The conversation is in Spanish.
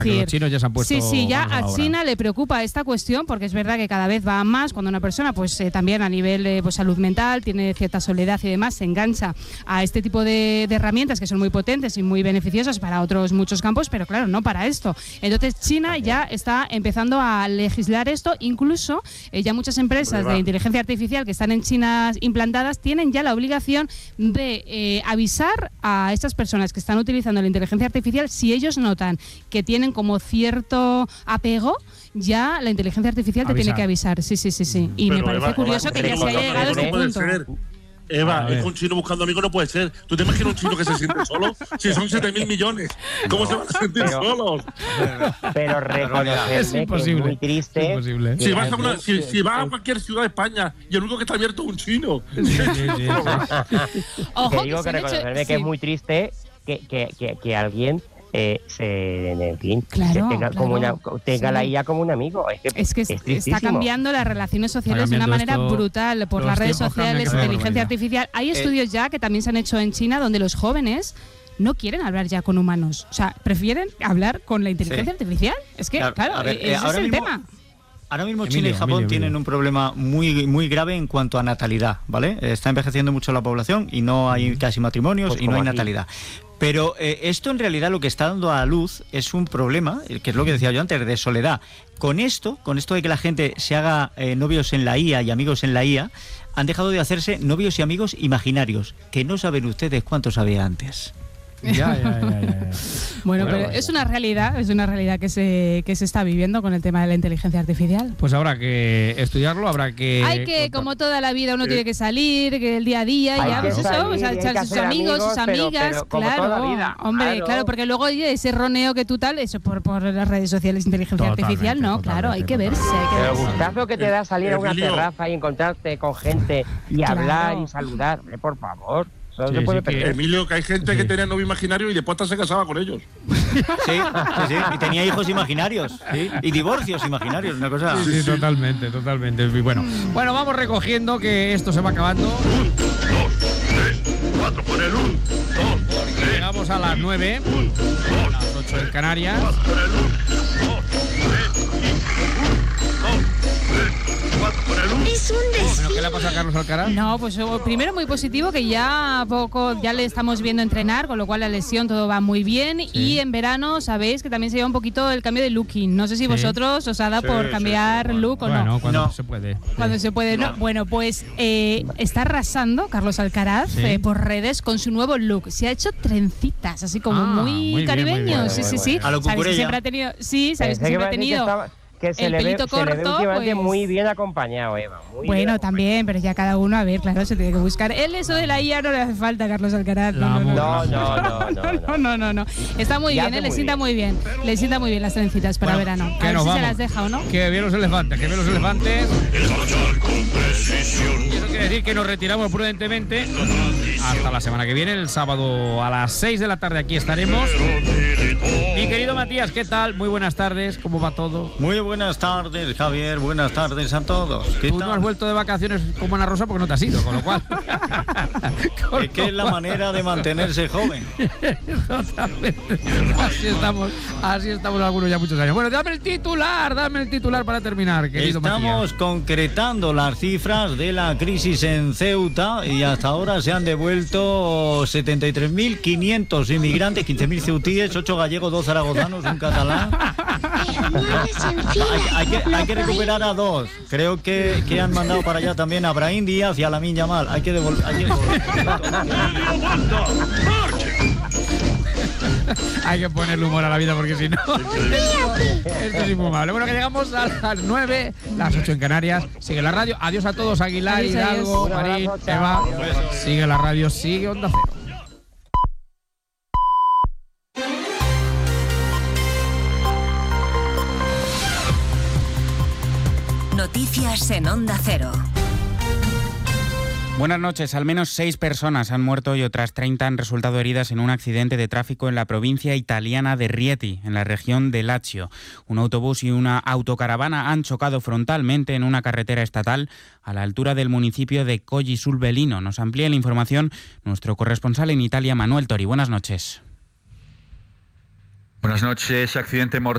Que los chinos ya se han puesto ya manos a la a obra. China le preocupa esta cuestión porque es verdad que cada vez va más cuando una persona pues también a nivel pues, salud mental, tiene cierta soledad y demás, se engancha a este tipo de herramientas que son muy potentes y muy beneficiosas para otros muchos campos, pero claro, no para esto. Entonces China ya está empezando a legislar esto, incluso ya muchas empresas de inteligencia artificial que están en China implantadas tienen ya la obligación de avisar a estas personas que están utilizando la inteligencia artificial si ellos notan que tienen como cierto apego, ya la inteligencia artificial te tiene que avisar. Sí. Y pero me parece Eva, curioso que ya se haya llegado a este punto. Eva, es que un chino buscando amigos no puede ser. ¿Tú te imaginas un chino que se siente solo? Si son 7.000 millones, ¿cómo se van a sentir solos? Pero reconocerme que es muy triste. Si vas a cualquier ciudad de España y el único que está abierto es un chino. Te digo que reconocerme que es muy triste que alguien en fin, tenga la IA como un amigo. Es que está cambiando las relaciones sociales de una manera brutal por las redes sociales, inteligencia artificial. Hay estudios ya que también se han hecho en China donde los jóvenes no quieren hablar ya con humanos. O sea, prefieren hablar con la inteligencia artificial. Es que, claro, ese es el tema. Ahora mismo China y Japón tienen un problema muy grave en cuanto a natalidad, ¿vale? Está envejeciendo mucho la población y no hay casi matrimonios y no hay natalidad. Pero esto en realidad lo que está dando a luz es un problema, que es lo que decía yo antes, de soledad. Con esto de que la gente se haga novios en la IA y amigos en la IA, han dejado de hacerse novios y amigos imaginarios, que no saben ustedes cuántos había antes. Ya. Bueno, pero es una realidad que se está viviendo con el tema de la inteligencia artificial. Pues habrá que estudiarlo, hay que, como toda la vida, uno tiene que salir, que el día a día, ya ves eso, o sea, echarse sus amigos, sus amigas, claro, porque luego ese roneo que tú tal, eso por las redes sociales, inteligencia artificial, no, claro, hay que verse. Pero el gustazo que te da salir a una terraza y encontrarte con gente y hablar y saludar, por favor. Emilio, que hay gente que tenía novio imaginario y después se casaba con ellos. Sí, y tenía hijos imaginarios, y divorcios imaginarios, una cosa. Sí, totalmente. Y bueno, vamos recogiendo que esto se va acabando. 1, 2, 3, 4 por el 1, 2, 3. Llegamos a las 9, las 8 en Canarias. 4 por el 1, 2, 3, 4 por el 1. Es un desfile. ¿Qué le ha pasado a Carlos Alcaraz? No, pues primero muy positivo, que ya le estamos viendo entrenar, con lo cual la lesión todo va muy bien. Sí. Y en verano sabéis que también se lleva un poquito el cambio de looking. No sé si vosotros os ha dado por cambiar look o no. Bueno, cuando se puede. Cuando se puede, no. Bueno, pues está arrasando Carlos Alcaraz por redes con su nuevo look. Se ha hecho trencitas, así como muy caribeño. Sí. A lo sabéis que siempre ha tenido. Sí, sabéis que siempre ha tenido. Que se el pelito corto, últimamente muy bien acompañado, Eva. Bueno, también, pero ya cada uno, a ver, claro, se tiene que buscar. Él eso de la IA no le hace falta a Carlos Alcaraz. No. Está muy bien, le sienta muy bien. Le sienta muy bien las trencitas para verano. A ver si se las deja o no. Que bien los elefantes. Y eso quiere decir que nos retiramos prudentemente hasta la semana que viene. El sábado a las 6 de la tarde aquí estaremos. Mi querido Matías, ¿qué tal? Muy buenas tardes, ¿cómo va todo? Muy buenas tardes, Javier, buenas tardes a todos. Tú no has vuelto de vacaciones como Ana Rosa porque no te has ido, con lo cual... Es que es la manera de mantenerse joven. Totalmente. Así estamos algunos ya muchos años. Bueno, dame el titular para terminar, querido Matías. Estamos concretando las cifras de la crisis en Ceuta y hasta ahora se han devuelto 73.500 inmigrantes, 15.000 ceutíes, 8 gallegos, 2 zaragozanos, un catalán. Hay que recuperar a 2. Creo que han mandado para allá también a Brahim Díaz y a Lamine Yamal. Hay que devolver. Hay que ponerle humor a la vida porque si no esto es infumable. Bueno, que llegamos a las 9, las 8 en Canarias. Sigue la radio. Adiós a todos, Aguilar, Hidalgo, Marín, Eva. Sigue la radio, sigue Onda Cero. Noticias en Onda Cero. Buenas noches. Al menos 6 personas han muerto y otras 30 han resultado heridas en un accidente de tráfico en la provincia italiana de Rieti, en la región de Lazio. Un autobús y una autocaravana han chocado frontalmente en una carretera estatal a la altura del municipio de Colli sul Velino. Nos amplía la información nuestro corresponsal en Italia, Manuel Tori. Buenas noches. Buenas noches. Accidente mortal